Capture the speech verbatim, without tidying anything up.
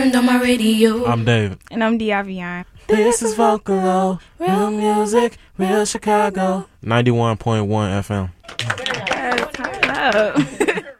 On my radio. I'm David. And I'm Diavion. This is Vocalo, real music, real Chicago. ninety-one point one F M. Yes, turn it up.